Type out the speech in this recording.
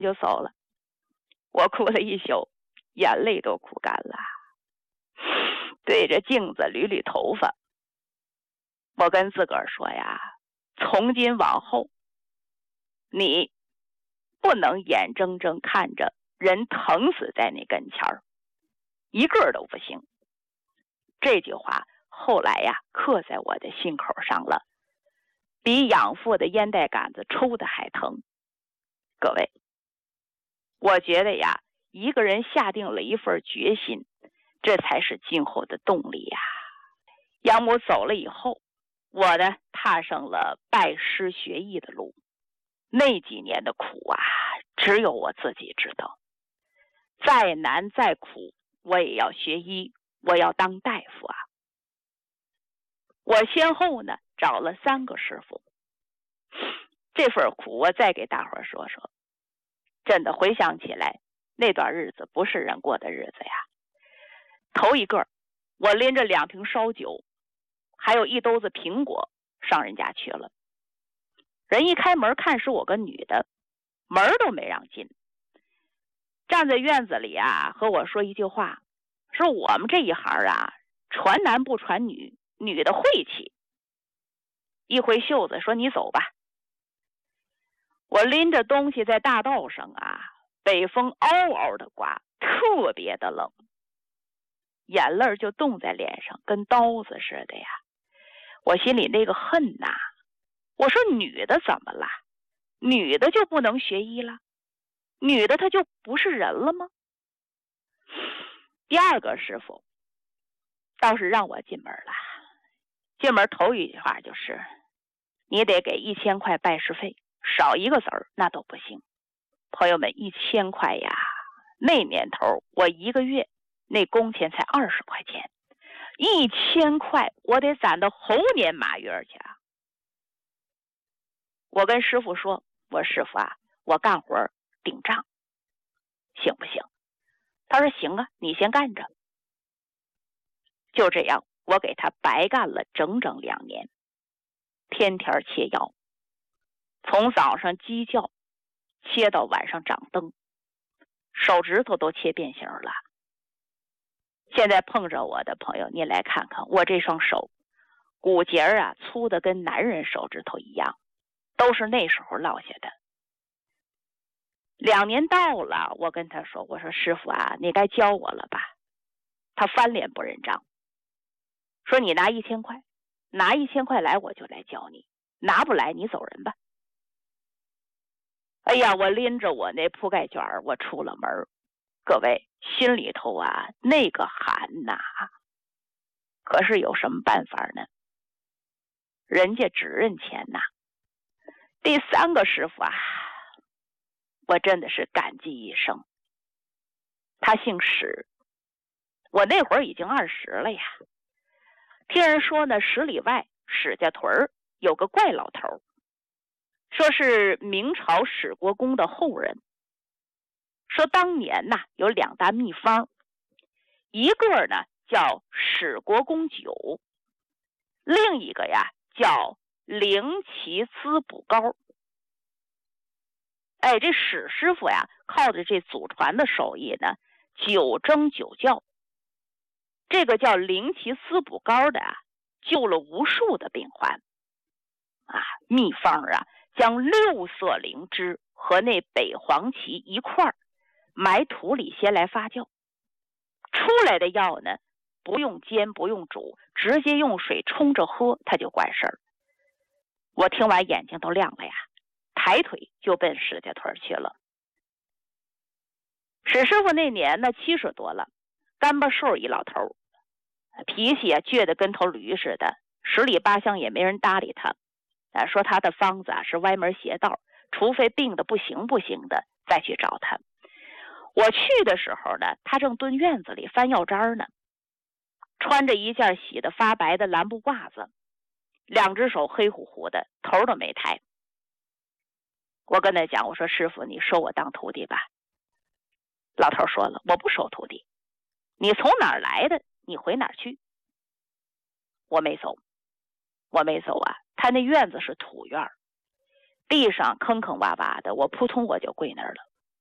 就走了。我哭了一宿，眼泪都哭干了，对着镜子捋捋头发，我跟自个儿说呀，从今往后你不能眼睁睁看着人疼死在你跟前儿，一个都不行。这句话后来呀刻在我的心口上了，比养父的烟袋杆子抽的还疼。各位，我觉得呀，一个人下定了一份决心，这才是今后的动力呀。养母走了以后，我呢踏上了拜师学艺的路。那几年的苦啊，只有我自己知道。再难再苦，我也要学医，我要当大夫啊。我先后呢找了3个师傅。这份苦我再给大伙儿说说，真的回想起来，那段日子不是人过的日子呀。头一个，我拎着2瓶烧酒，还有1兜子苹果上人家去了。人一开门看是我个女的，门都没让进，站在院子里啊，和我说一句话，说我们这一行啊，传男不传女，女的晦气。一挥袖子说你走吧。我拎着东西在大道上啊，北风嗷嗷的刮，特别的冷，眼泪就冻在脸上，跟刀子似的呀。我心里那个恨呐，我说女的怎么了？女的就不能学医了？女的她就不是人了吗？第2个师傅倒是让我进门了。进门头一句话就是，你得给1000块拜师费，少一个子儿那都不行。朋友们，1000块呀，那年头我1个月那工钱才20块钱，1000块我得攒到猴年马月去啊。我跟师傅说，我师傅啊，我干活顶账行不行？他说行啊，你先干着。就这样，我给他白干了整整2年，天天切药，从早上鸡叫切到晚上长灯，手指头都切变形了。现在碰着我的朋友，你来看看我这双手，骨节啊粗的跟男人手指头一样，都是那时候落下的。2年到了，我跟他说，我说师傅啊，你该教我了吧？他翻脸不认账，说你拿1000块，拿1000块来我就来教你，拿不来你走人吧。哎呀，我拎着我那铺盖卷我出了门，各位心里头啊那个寒呐，可是有什么办法呢？人家只认钱呐。第3个师傅啊，我真的是感激一生。他姓史，我那会儿已经20了呀。听人说呢，10里外史家屯有个怪老头，说是明朝史国公的后人。说当年呐有2大秘方，一个呢叫史国公酒，另一个呀叫灵奇滋补膏。哎，这史师傅呀靠着这祖传的手艺呢，9蒸9教，这个叫灵奇滋补膏的啊，救了无数的病患啊。秘方啊，将6色灵芝和那北黄芪一块埋土里先来发酵，出来的药呢不用煎不用煮，直接用水冲着喝，它就管事儿。我听完眼睛都亮了呀，抬腿就奔史家屯去了。史师傅那年呢70多了，干巴瘦一老头，脾气啊倔得跟头驴似的，10里8乡也没人搭理他。说他的方子啊是歪门邪道，除非病得不行的再去找他。我去的时候呢，他正蹲院子里翻药渣呢，穿着一件洗得发白的蓝布褂子，2只手黑乎乎的，头都没抬。我跟他讲，我说师傅，你收我当徒弟吧。老头说了，我不收徒弟，你从哪儿来的你回哪儿去。我没走啊，他那院子是土院，地上坑坑洼洼的，我扑通我就跪那儿了。